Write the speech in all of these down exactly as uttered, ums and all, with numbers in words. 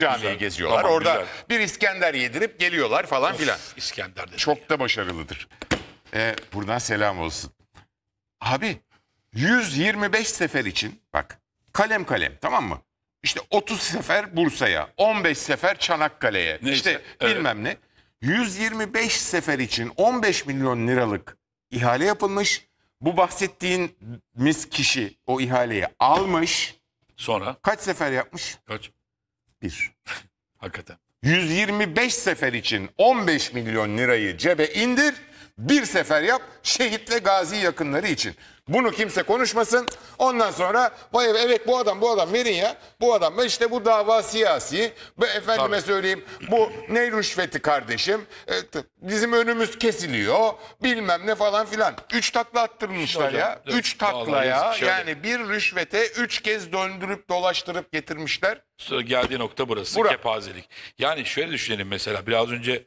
Camiyi Güzel. geziyorlar. Tamam, Orada güzel. bir İskender yedirip geliyorlar falan Of, filan. İskender de. Çok da başarılıdır. Ee, buradan selam olsun. Abi yüz yirmi beş sefer için bak kalem kalem, tamam mı? İşte otuz sefer Bursa'ya, on beş sefer Çanakkale'ye, Neyse, işte evet. bilmem ne. yüz yirmi beş sefer için on beş milyon liralık ihale yapılmış. Bu bahsettiğimiz kişi o ihaleyi almış. Sonra Kaç sefer yapmış? kaç? Bir. Hakikaten. yüz yirmi beş sefer için on beş milyon lirayı cebe indir, bir sefer yap şehit ve gazi yakınları için. Bunu kimse konuşmasın. Ondan sonra vay evet bu adam bu adam verin ya. Bu adam işte bu dava siyasi. Ve efendime Tabii. söyleyeyim bu ne rüşveti kardeşim. E, t- bizim önümüz kesiliyor. Bilmem ne falan filan. Üç takla attırmışlar Hocam, ya. evet, Üç vallahi taklaya yazık, şöyle. yani bir rüşvete üç kez döndürüp dolaştırıp getirmişler. Sonra geldiği nokta burası. Bura. Kepazelik. Yani şöyle düşünelim mesela. Biraz önce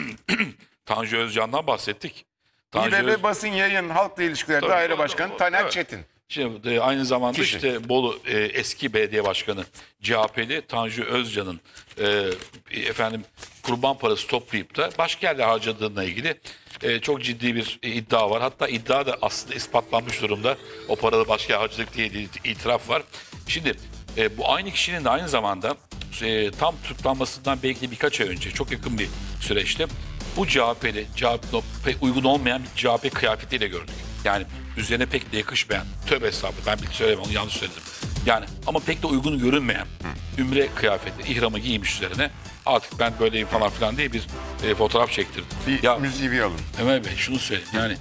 Tanju Özcan'dan bahsettik. Tanju Öz- İBB Basın Yayın Halkla İlişkiler Tabii, Daire doğru, Başkanı doğru. Taner Evet. Çetin. Şimdi e, aynı zamanda Kişi. işte Bolu e, eski belediye başkanı C H P'li Tanju Özcan'ın e, efendim kurban parası toplayıp da başka yerde harcadığına ilgili e, çok ciddi bir e, iddia var. Hatta iddia da aslında ispatlanmış durumda. O paraları başka yere harcadık diye bir itiraf var. Şimdi e, bu aynı kişinin de aynı zamanda e, tam tutuklanmasından belki de birkaç ay önce çok yakın bir süreçte bu C H P'li, C H P pek uygun olmayan bir C H P kıyafetiyle gördük. Yani üzerine pek de yakışmayan, tövbe estağfurullah ben bir söylemem onu yanlış söyledim. Yani ama pek de uygun görünmeyen ümre kıyafeti, ihramı giymiş üzerine artık ben böyleyim falan filan diye bir e, fotoğraf çektirdim. Bir Ya müziği bir alın. Ömer Bey şunu söyleyeyim yani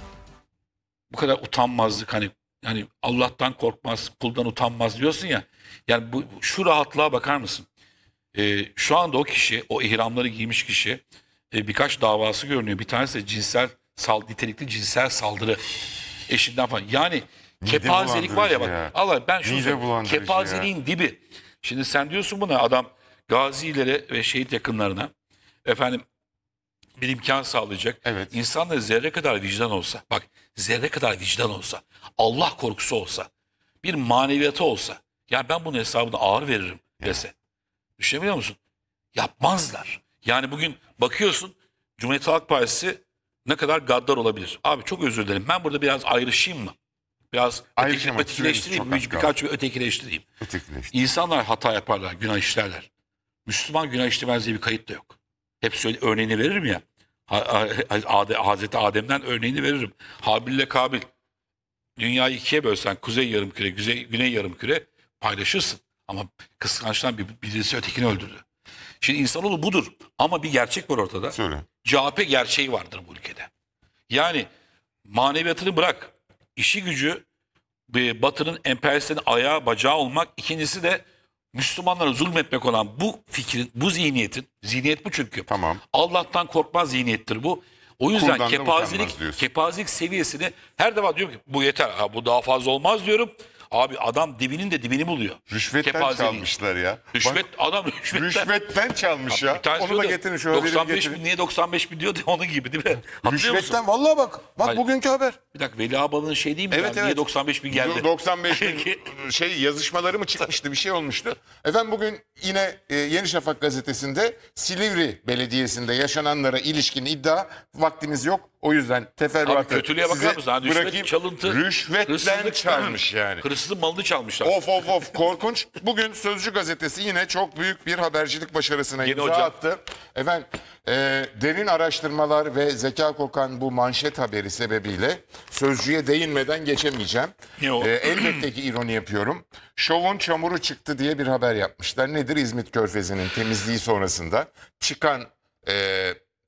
bu kadar utanmazlık hani yani Allah'tan korkmaz, kuldan utanmaz diyorsun ya. Yani bu şu rahatlığa bakar mısın? Ee, şu anda o kişi, o ihramları giymiş kişi e, birkaç davası görünüyor. Bir tanesi de cinsel sal, nitelikli cinsel saldırı eşinden falan. Yani kepazelik var ya bak. bulandırıcı ya. Allah ben şunu Mide söyleyeyim. bulandırıcı Kepazeliğin dibi. Şimdi sen diyorsun buna adam gazilere ve şehit yakınlarına efendim bir imkan sağlayacak. Evet. İnsanda zerre kadar vicdan olsa, bak zerre kadar vicdan olsa, Allah korkusu olsa, bir maneviyatı olsa, ya ben bunun hesabını ağır veririm dese. Düşünebiliyor musun? Yapmazlar. Yani bugün bakıyorsun Cumhuriyet Halk Partisi ne kadar gaddar olabilir. Abi çok özür dilerim. Ben burada biraz ayrışayım mı? Biraz öteki, Ayrışamak, ötekileştireyim. süremiz çok az Birkaç bir ötekileştireyim. Ötekileşti. İnsanlar hata yaparlar, günah işlerler. Müslüman günah işlemez diye bir kayıt da yok. Hep söyle örneğini veririm ya. Ha- ha- Ade- Hazreti Adem'den örneğini veririm. Habil ile Kabil. Dünyayı ikiye bölsen kuzey yarımküre, güzey, güney yarımküre paylaşırsın. Ama kıskançtan bir, birisi ötekini öldürdü. Şimdi insanoğlu budur. Ama bir gerçek var ortada. Söyle. C H P gerçeği vardır bu ülkede. Yani maneviyatını bırak. İşi gücü e, Batı'nın emperyalistlerin ayağı bacağı olmak. İkincisi de Müslümanlara zulmetmek olan bu fikrin, bu zihniyetin, zihniyet bu çünkü. Tamam. Allah'tan korkmaz zihniyettir bu. O yüzden Kuldan da kepazelik, utanmaz diyorsun. kepazelik seviyesini her defa diyorum ki bu yeter. Ha, bu daha fazla olmaz diyorum. Abi adam dibinin de dibini buluyor. Rüşvetten Kepazeliğin. çalmışlar ya. Rüşvet, Bak, adam rüşvetten. rüşvetten çalmış ya. Bir tanesi Onu da diyordu, getirin şöyle doksan beş getirin. bin niye doksan beş bin diyor onun gibi değil mi? Hatırlıyor musun? Rüşvetten vallahi bak. Bak Hayır. bugünkü haber. Bir dakika Veli Ağbal'ın şey değil mi? Evet, ya? Niye evet. doksan beş bin geldi? doksan beş bin şey yazışmaları mı çıkmıştı, bir şey olmuştu. Efendim bugün yine e, Yeni Şafak gazetesinde Silivri Belediyesi'nde yaşananlara ilişkin iddia, vaktimiz yok. O yüzden teferruatı Abi kötülüğe bakar size mısın? Ha, rüşvet, bırakayım. çalıntı, Rüşvetten hırsızlık, çalmış yani. Hırsızın malını çalmışlar. Of of of korkunç. Bugün Sözcü gazetesi yine çok büyük bir habercilik başarısına Yeni imza hocam. attı. Efendim e, derin araştırmalar ve zeka kokan bu manşet haberi sebebiyle Sözcü'ye değinmeden geçemeyeceğim. Ne o? E, elbette ki ironi yapıyorum. Şovun çamuru çıktı diye bir haber yapmışlar. Nedir? İzmit Körfezi'nin temizliği sonrasında çıkan e,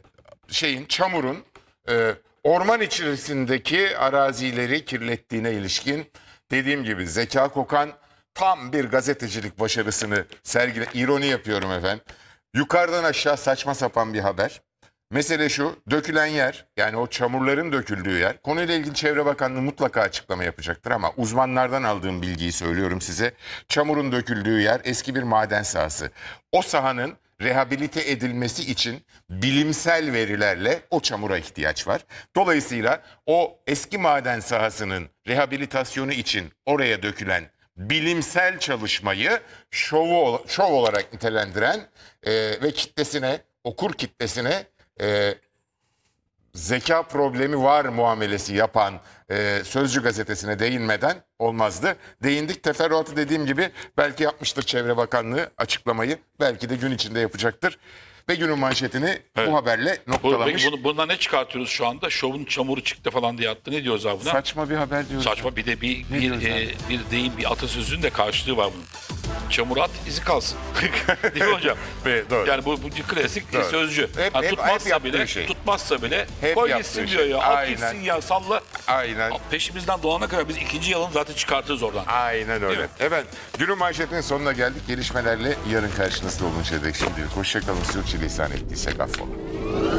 şeyin çamurun e, orman içerisindeki arazileri kirlettiğine ilişkin dediğim gibi zeka kokan tam bir gazetecilik başarısını sergile. İroni yapıyorum efendim. Yukarıdan aşağı saçma sapan bir haber. Mesele şu, dökülen yer, yani o çamurların döküldüğü yer, konuyla ilgili Çevre Bakanlığı mutlaka açıklama yapacaktır ama uzmanlardan aldığım bilgiyi söylüyorum size. Çamurun döküldüğü yer eski bir maden sahası. O sahanın rehabilite edilmesi için bilimsel verilerle o çamura ihtiyaç var. Dolayısıyla o eski maden sahasının rehabilitasyonu için oraya dökülen bilimsel çalışmayı şovu, şov olarak nitelendiren e, ve kitlesine, okur kitlesine e, zeka problemi var muamelesi yapan e, Sözcü gazetesine değinmeden olmazdı. Değindik, teferruatı dediğim gibi belki yapmıştır Çevre Bakanlığı açıklamayı, belki de gün içinde yapacaktır. Ve günün manşetini Evet. bu haberle Bu, noktalamış. peki bunu, bundan ne çıkartıyoruz şu anda? Şovun çamuru çıktı falan diye attı. Ne diyoruz abi buna? Saçma bir haber diyoruz. Saçma, bir de bir bir, diyoruz e, abi? bir deyim, bir atasözünün de karşılığı var bunun. Çamur at, izi kalsın. Değil mi hocam? Ve doğru. Yani bu, bu klasik Doğru. sözcü. Hep- Yani hep- tutmazsa hep yaptığı bile, şey. tutmazsa bile Hep koy yaptığı gitsin şey. diyor ya. At Aynen. gitsin ya, salla. Aynen. Peşimizden dolana kadar biz ikinci yalını zaten çıkartırız oradan. Aynen öyle. mi? Evet, günün manşetinin sonuna geldik. Gelişmelerle yarın karşınızda oluncaya dek şimdi hoşçakalın. Sürçülisan ettiysek affola.